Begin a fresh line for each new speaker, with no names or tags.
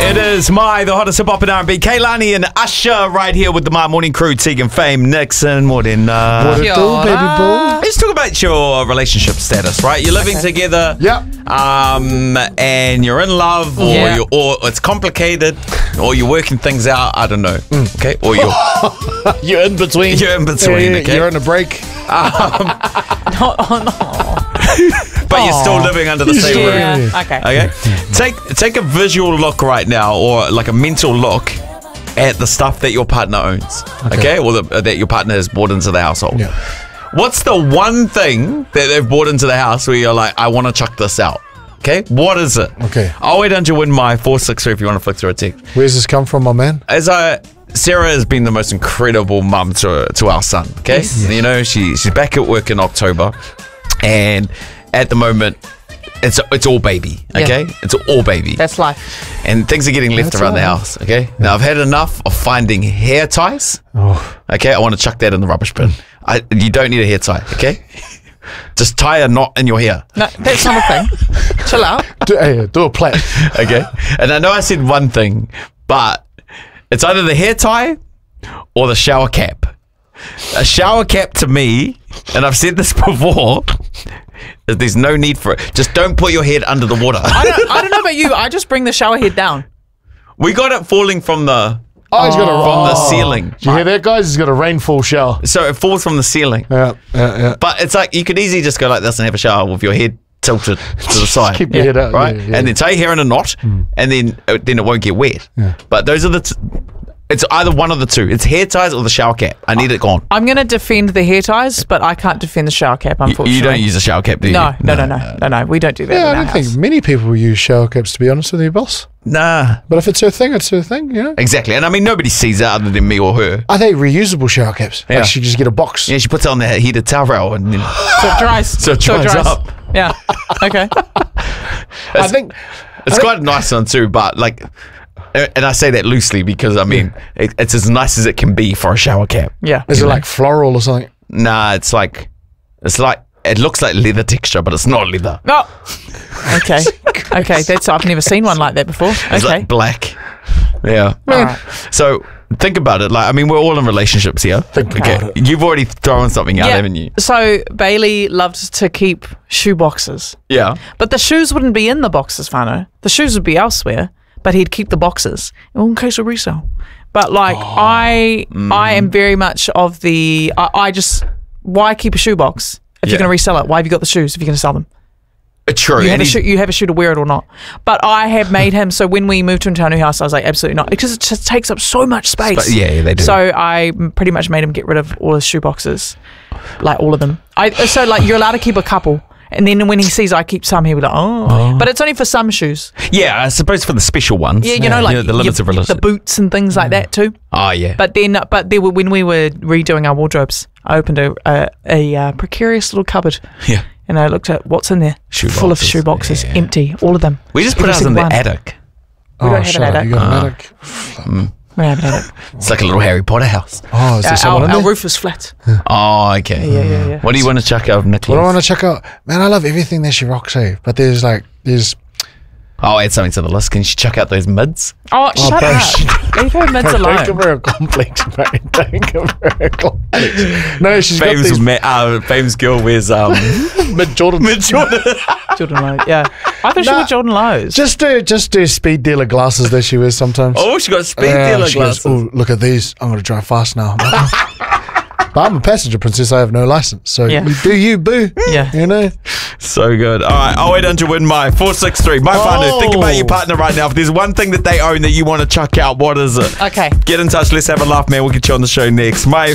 It is the hottest hip hop and R&B. Kaylani and Usher right here with the My Morning Crew. Tegan, Fame, Nixon,
What it do, baby boo?
Let's talk about your relationship status, right? You're living together.
Yep.
And you're in love, or
Yeah.
or it's complicated, or you're working things out. I don't know. Okay, or you're
You're in between.
You're in between, okay.
You're on a break.
but you're still living under the same roof.
Yeah. Okay.
Okay, take a visual look right now, or like a mental look at the stuff that your partner owns. Okay, or that your partner has brought into the household.
Yeah.
What's the one thing that they've brought into the house where you're like, I want to chuck this out? Okay, what is it?
Okay.
I'll wait until you win my 463 if you want to flick through a text.
Where's this come from, my man?
Sarah has been the most incredible mum to our son. Okay,
Yes.
you know she's back at work in October, and at the moment it's all baby. Okay, it's all baby.
That's life.
And things are getting left
That's
around the
all right.
house. Okay, now I've had enough of finding hair ties.
Oh.
Okay, I want to chuck that in the rubbish bin. You don't need a hair tie. Okay, just tie a knot in your hair.
No, that's not a thing. Chill out.
Do a plait.
Okay, and I know I said one thing, but it's either the hair tie or the shower cap. A shower cap to me, and I've said this before, there's no need for it. Just don't put your head under the water.
I don't know about you. I just bring the shower head down.
We got it falling from the
He's got
from the
a
ceiling.
Did you hear that, guys? He's got a rainfall shower.
So it falls from the ceiling.
Yeah.
But it's like you could easily just go like this and have a shower with your head tilted to the side.
Keep your head out.
Right?
Yeah.
And then tie your hair in a knot, and then it won't get wet.
Yeah.
But those are it's either one of the two. It's hair ties or the shower cap. I need it gone.
I'm going to defend the hair ties, but I can't defend the shower cap, unfortunately.
You don't use a shower cap, do you?
No. We don't do that
Yeah,
in
I
our
don't
house.
think many people use shower caps, to be honest with you, boss.
Nah.
But if it's her thing, it's her thing, you know?
Exactly. And I mean, nobody sees it other than me or her.
Are they reusable shower caps?
Yeah.
Like she just get a box.
Yeah, she puts it on the heated towel and then
So it dries.
So it dries up.
Yeah. Okay.
I think
it's quite a nice one too, but like, and I say that loosely because I mean, it's as nice as it can be for a shower cap.
Yeah.
is it like floral or something?
Nah, it's like, it looks like leather texture, but it's not leather.
Oh. Okay. Okay. I've never seen one like that before.
It's
Okay.
like black. Yeah.
All right.
So think about it. Like, I mean, we're all in relationships here.
Think about it.
You've already thrown something out, haven't you?
So Bailey loved to keep shoe boxes,
Yeah.
but the shoes wouldn't be in the boxes, Whānau. The shoes would be elsewhere, but he'd keep the boxes in case of resale. But like, I am very much of the, I just, why keep a shoe box if
Yeah.
you're going to resell it? Why have you got the shoes if you're going to sell them?
True.
You have,
And
you have a shoe to wear it or not. But I have made him, so when we moved into our new house, I was like, absolutely not. Because it just takes up so much space.
yeah, they do.
So I pretty much made him get rid of all his shoe boxes. Like all of them. So like you're allowed to keep a couple. And then when he sees I keep some, he'll be like, oh. But it's only for some shoes.
Yeah, I suppose for the special ones.
Yeah, you know, like
the limited
the boots and things like that too.
Oh, yeah.
But there were, when we were redoing our wardrobes, I opened a precarious little cupboard.
Yeah.
And I looked at what's in there.
Shoe
full
boxes,
of shoe boxes,
yeah.
empty, all of them.
We just put
Every
ours in
single
the
one.
attic.
We don't have
shut
an
up.
attic.
You got an attic?
We don't have an attic.
It's like a little Harry Potter house.
Oh, is there someone in
Our
there?
roof is flat.
Oh, okay.
Yeah.
What do you want to chuck out of Nicholas?
What do I want to check out? Man, I love everything that she rocks, eh? But there's
I'll add something to the list. Can you chuck out those mids?
Oh, shut
bro,
up. Leave her mids
don't give
alone.
her a complex, mate. Don't give her a complex. No, she's got
Fame's,
these
Fame's girl wears
mid-Jordan.
mid-Jordan.
Jordan Lowe, yeah. I thought she
Nah.
wore Jordan Lowe's.
Just do speed dealer glasses that she wears sometimes.
Oh, she got speed
Yeah,
dealer
she goes,
glasses.
oh, look at these. I'm going to drive fast now. But I'm a passenger princess. I have no license. So
Yeah.
you do you, boo.
Yeah.
You know?
So good. All right, I'll wait until you win my 463. My partner, think about your
Oh.
partner right now. If there's one thing that they own that you want to chuck out, what is it?
Okay.
Get in touch. Let's have a laugh, man. We'll get you on the show next. My